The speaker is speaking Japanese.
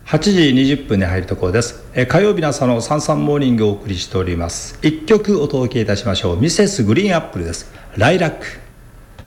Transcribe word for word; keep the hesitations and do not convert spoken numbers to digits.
はちじにじゅっぷんに入るところです。え火曜日の朝のサンサンモーニングをお送りしております。いっきょくお届けいたしましょう。ミセスグリーンアップルです。ライラック。